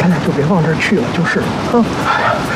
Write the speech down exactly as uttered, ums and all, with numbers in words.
咱俩就别往这儿去了，就是了。嗯，哎呀。